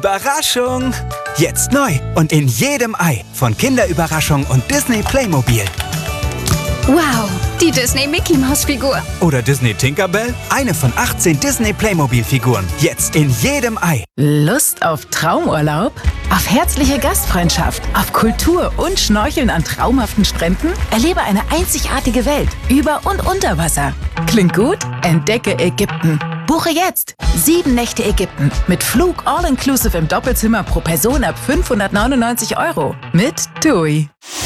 Überraschung! Jetzt neu und in jedem Ei von Kinderüberraschung und Disney Playmobil. Wow, die Disney Mickey Maus Figur. Oder Disney Tinkerbell? Eine von 18 Disney Playmobil Figuren. Jetzt in jedem Ei. Lust auf Traumurlaub? Auf herzliche Gastfreundschaft? Auf Kultur und Schnorcheln an traumhaften Stränden? Erlebe eine einzigartige Welt über und unter Wasser. Klingt gut? Entdecke Ägypten. Buche jetzt 7 Nächte Ägypten mit Flug all-inclusive im Doppelzimmer pro Person ab 599 € mit TUI.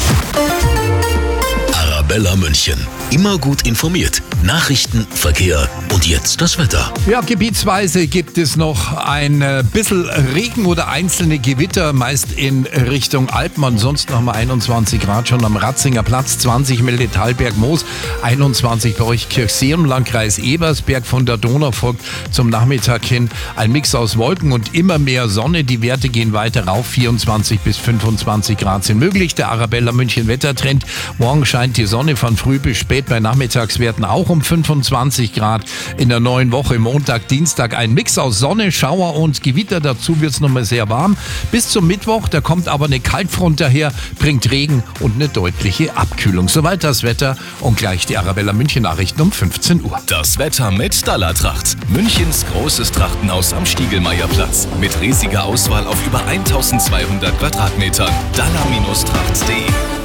Arabella München. Immer gut informiert. Nachrichten, Verkehr und jetzt das Wetter. Ja, gebietsweise gibt es noch ein bisschen Regen oder einzelne Gewitter, meist in Richtung Alpen. Ansonsten haben wir 21 Grad schon am Ratzinger Platz, 20 Milde-Talberg-Moos, 21 bei euch Kirchsee im Landkreis Ebersberg. Von der Donau folgt zum Nachmittag hin ein Mix aus Wolken und immer mehr Sonne. Die Werte gehen weiter rauf, 24 bis 25 Grad sind möglich. Der Arabella München Wettertrend. Morgen scheint die Sonne von früh bis spät bei Nachmittagswerten auch um 25 Grad. In der neuen Woche Montag, Dienstag ein Mix aus Sonne, Schauer und Gewitter. Dazu wird es nochmal sehr warm. Bis zum Mittwoch, da kommt aber eine Kaltfront daher, bringt Regen und eine deutliche Abkühlung. Soweit das Wetter und gleich die Arabella München Nachrichten um 15 Uhr. Das Wetter mit Dallartracht. Münchens großes Trachtenhaus am Stiegelmeierplatz. Mit riesiger Auswahl auf über 1200 Quadratmetern. Dallar-tracht.de.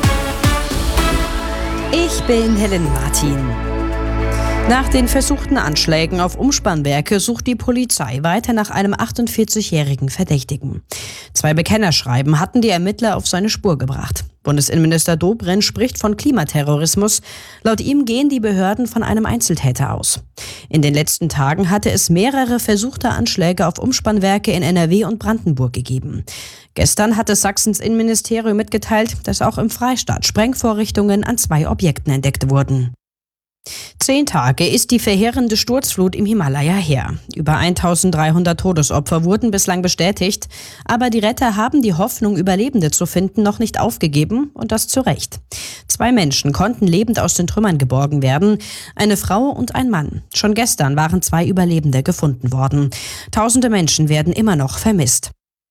Ich bin Helen Martin. Nach den versuchten Anschlägen auf Umspannwerke sucht die Polizei weiter nach einem 48-jährigen Verdächtigen. 2 Bekennerschreiben hatten die Ermittler auf seine Spur gebracht. Bundesinnenminister Dobrindt spricht von Klimaterrorismus. Laut ihm gehen die Behörden von einem Einzeltäter aus. In den letzten Tagen hatte es mehrere versuchte Anschläge auf Umspannwerke in NRW und Brandenburg gegeben. Gestern hatte Sachsens Innenministerium mitgeteilt, dass auch im Freistaat Sprengvorrichtungen an 2 Objekten entdeckt wurden. 10 Tage ist die verheerende Sturzflut im Himalaya her. Über 1300 Todesopfer wurden bislang bestätigt, aber die Retter haben die Hoffnung, Überlebende zu finden, noch nicht aufgegeben und das zu Recht. 2 Menschen konnten lebend aus den Trümmern geborgen werden, eine Frau und ein Mann. Schon gestern waren 2 Überlebende gefunden worden. Tausende Menschen werden immer noch vermisst.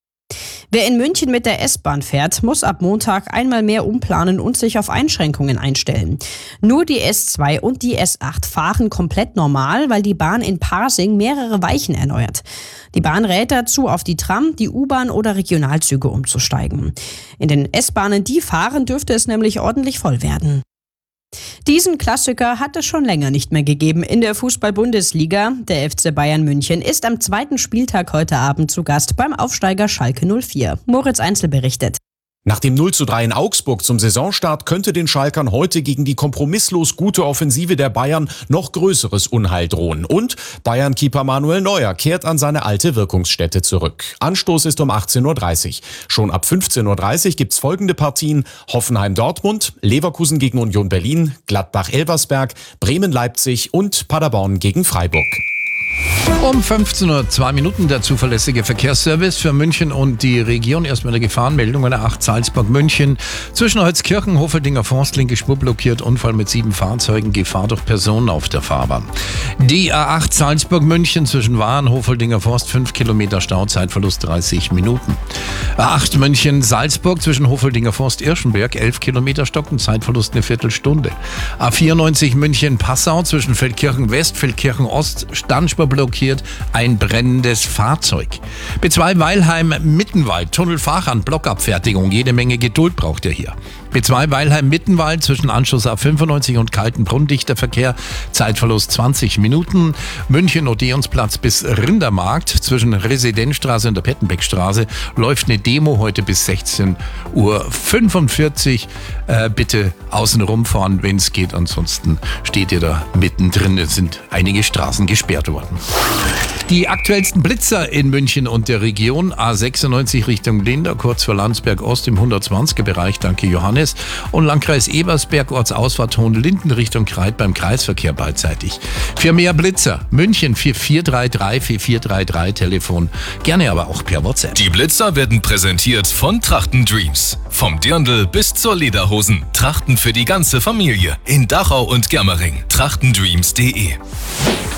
Wer in München mit der S-Bahn fährt, muss ab Montag einmal mehr umplanen und sich auf Einschränkungen einstellen. Nur die S2 und die S8 fahren komplett normal, weil die Bahn in Pasing mehrere Weichen erneuert. Die Bahn rät dazu, auf die Tram, die U-Bahn oder Regionalzüge umzusteigen. In den S-Bahnen, die fahren, dürfte es nämlich ordentlich voll werden. Diesen Klassiker hat es schon länger nicht mehr gegeben in der Fußball-Bundesliga. Der FC Bayern München ist am 2. Spieltag heute Abend zu Gast beim Aufsteiger Schalke 04. Moritz Einzel berichtet. Nach dem 0:3 in Augsburg zum Saisonstart könnte den Schalkern heute gegen die kompromisslos gute Offensive der Bayern noch größeres Unheil drohen. Und Bayern-Keeper Manuel Neuer kehrt an seine alte Wirkungsstätte zurück. Anstoß ist um 18:30 Uhr. Schon ab 15:30 Uhr gibt's folgende Partien: Hoffenheim-Dortmund, Leverkusen gegen Union Berlin, Gladbach-Elversberg, Bremen-Leipzig und Paderborn gegen Freiburg. Um 15:02 Uhr der zuverlässige Verkehrsservice für München und die Region. Erstmal eine Gefahrenmeldung an der A8 Salzburg-München. Zwischen Holzkirchen, Hofeldinger Forst, linke Spur blockiert, Unfall mit 7 Fahrzeugen, Gefahr durch Personen auf der Fahrbahn. Die A8 Salzburg-München zwischen Waren, Hofeldinger Forst, 5 Kilometer Stau, Zeitverlust 30 Minuten. A8 München-Salzburg zwischen Hofeldinger Forst, Irschenberg, 11 Kilometer Stocken, Zeitverlust eine Viertelstunde. A94 München-Passau zwischen Feldkirchen West, Feldkirchen Ost, Stanschber blockiert, ein brennendes Fahrzeug. B2 Weilheim-Mittenwald, Tunnelfachern, Blockabfertigung, jede Menge Geduld braucht ihr hier. B2 Weilheim-Mittenwald zwischen Anschluss A95 und Kaltenbrunn, dichter Verkehr, Zeitverlust 20 Minuten. München-Odeonsplatz bis Rindermarkt zwischen Residenzstraße und der Pettenbeckstraße läuft eine Demo heute bis 16:45 Uhr. Bitte außen rumfahren, wenn es geht, ansonsten steht ihr da mittendrin. Es sind einige Straßen gesperrt worden. Die aktuellsten Blitzer in München und der Region: A96 Richtung Linder, kurz vor Landsberg Ost im 120er Bereich, danke Johannes. Und Landkreis Ebersberg, Ortsausfahrt Hohenlinden Richtung Kreit beim Kreisverkehr beidseitig. Für mehr Blitzer, München 4433, Telefon, gerne aber auch per WhatsApp. Die Blitzer werden präsentiert von Trachten Dreams. Vom Dirndl bis zur Lederhosen. Trachten für die ganze Familie. In Dachau und Germering. Trachtendreams.de